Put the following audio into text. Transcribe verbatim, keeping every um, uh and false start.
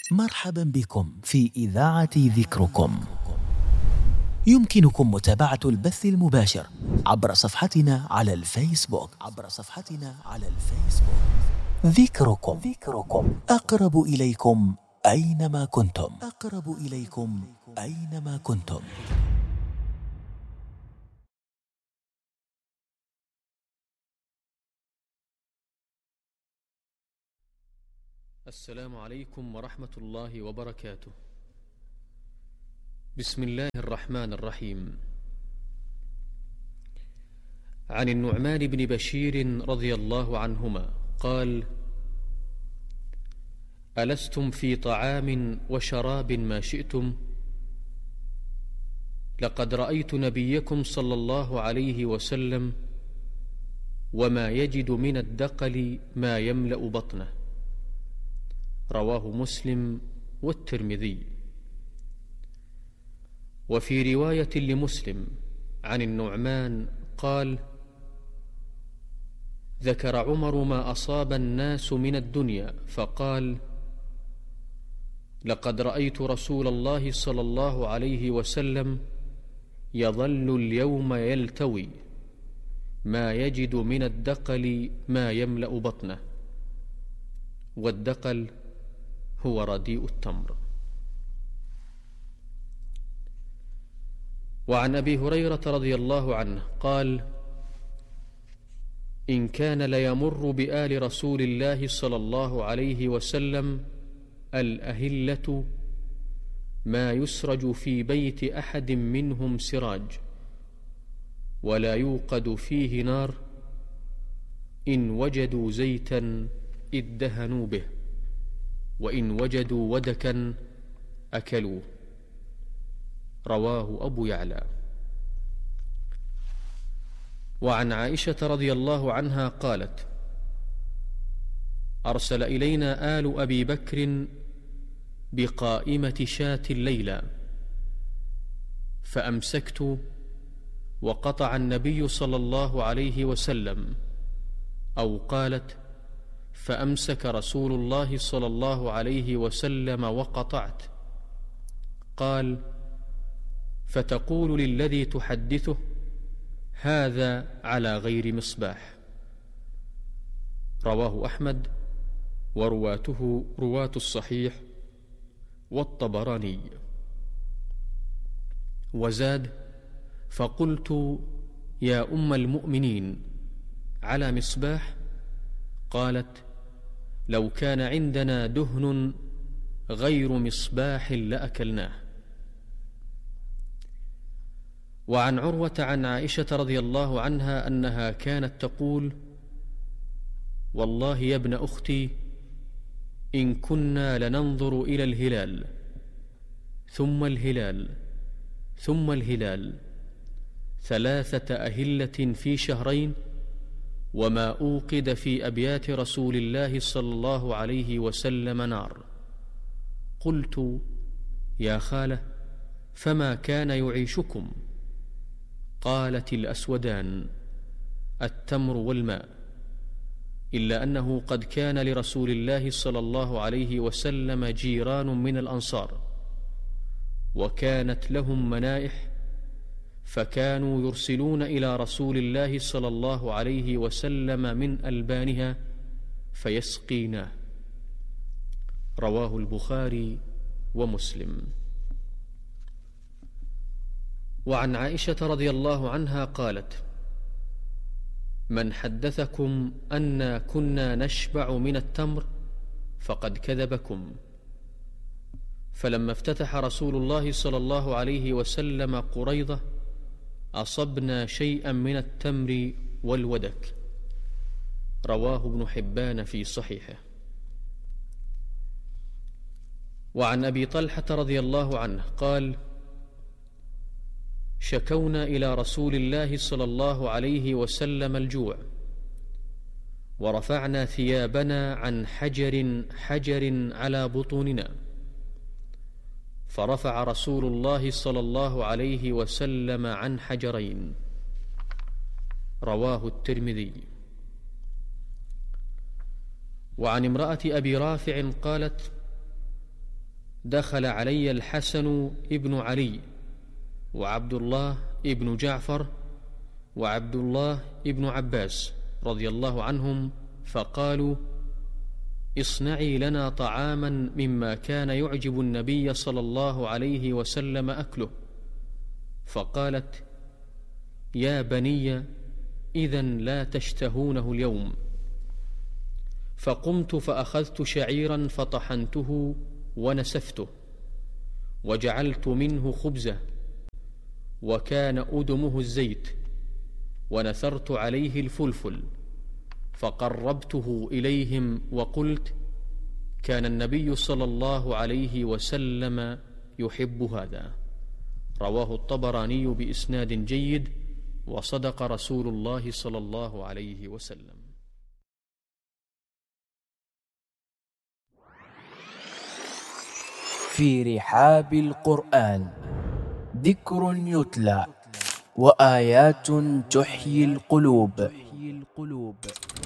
مرحبا بكم في إذاعة ذكركم. يمكنكم متابعة البث المباشر عبر صفحتنا على الفيسبوك عبر صفحتنا على الفيسبوك ذكركم ذكركم أقرب إليكم أينما كنتم أقرب إليكم أينما كنتم. السلام عليكم ورحمة الله وبركاته. بسم الله الرحمن الرحيم. عن النعمان بن بشير رضي الله عنهما قال: ألستم في طعام وشراب ما شئتم؟ لقد رأيت نبيكم صلى الله عليه وسلم وما يجد من الدقل ما يملأ بطنه. رواه مسلم والترمذي. وفي رواية لمسلم عن النعمان قال: ذكر عمر ما أصاب الناس من الدنيا فقال: لقد رأيت رسول الله صلى الله عليه وسلم يظل اليوم يلتوي ما يجد من الدقل ما يملأ بطنه. والدقل هو رديء التمر. وعن أبي هريرة رضي الله عنه قال: إن كان ليمر بآل رسول الله صلى الله عليه وسلم الأهلة ما يسرج في بيت أحد منهم سراج ولا يوقد فيه نار، إن وجدوا زيتا ادهنوا به، وإن وجدوا ودكا أكلوه. رواه أبو يعلى. وعن عائشة رضي الله عنها قالت: أرسل إلينا آل أبي بكر بقائمة شاة الليلة، فأمسكت وقطع النبي صلى الله عليه وسلم، أو قالت: فأمسك رسول الله صلى الله عليه وسلم وقطعت. قال: فتقول للذي تحدثه: هذا على غير مصباح. رواه أحمد ورواته رواة الصحيح والطبراني. وزاد: فقلت: يا أم المؤمنين، على مصباح؟ قالت: لو كان عندنا دهن غير مصباح لأكلناه. وعن عروة عن عائشة رضي الله عنها أنها كانت تقول: والله يا ابن أختي، إن كنا لننظر إلى الهلال ثم الهلال ثم الهلال ثلاثة أهلة في شهرين، وما أوقد في أبيات رسول الله صلى الله عليه وسلم نار. قلت: يا خالة، فما كان يعيشكم؟ قالت: الأسودان، التمر والماء، إلا أنه قد كان لرسول الله صلى الله عليه وسلم جيران من الأنصار، وكانت لهم منائح، فكانوا يرسلون إلى رسول الله صلى الله عليه وسلم من ألبانها فيسقيناه. رواه البخاري ومسلم. وعن عائشة رضي الله عنها قالت: من حدثكم أنا كنا نشبع من التمر فقد كذبكم. فلما افتتح رسول الله صلى الله عليه وسلم قريضة أصبنا شيئا من التمر والودك. رواه ابن حبان في صحيحه. وعن أبي طلحة رضي الله عنه قال: شكونا إلى رسول الله صلى الله عليه وسلم الجوع، ورفعنا ثيابنا عن حجر حجر على بطوننا، فرفع رسول الله صلى الله عليه وسلم عن حجرين. رواه الترمذي. وعن امرأة أبي رافع قالت: دخل علي الحسن ابن علي وعبد الله ابن جعفر وعبد الله ابن عباس رضي الله عنهم، فقالوا: اصنعي لنا طعاما مما كان يعجب النبي صلى الله عليه وسلم أكله. فقالت: يا بني، إذن لا تشتهونه اليوم. فقمت فأخذت شعيرا فطحنته ونسفته وجعلت منه خبزة، وكان أدمه الزيت، ونثرت عليه الفلفل، فقربته إليهم وقلت: كان النبي صلى الله عليه وسلم يحب هذا. رواه الطبراني بإسناد جيد، وصدق رسول الله صلى الله عليه وسلم. في رحاب القرآن ذكر يتلى وآيات تحيي القلوب.